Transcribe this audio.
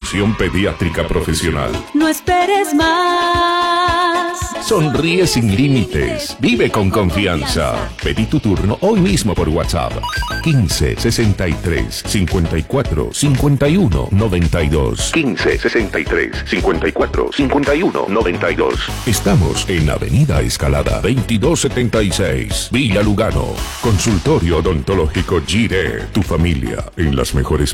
atención pediátrica profesional. No esperes más. Sonríe sin límites. Vive con confianza. Pedí tu turno hoy mismo por WhatsApp. 15 63 54 51 92. 15 63 54 51 92. Estamos en Avenida Escalada 2276, Villa Lugano. Consultorio odontológico Gire. Tu familia en las mejores